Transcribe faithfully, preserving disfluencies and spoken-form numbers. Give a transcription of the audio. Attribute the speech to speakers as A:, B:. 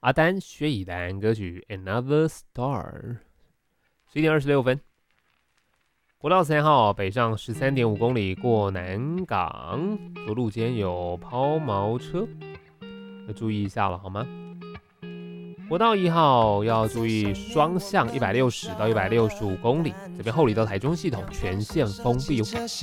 A: 阿丹薛以丹歌曲 Another Star。十一点二十六分，国道三号北上十三点五公里过南港，左路间有抛锚车，要注意一下了好吗？国道一号要注意双向一百六十到一百六十五公里，这边后里到台中系统全线封闭哦。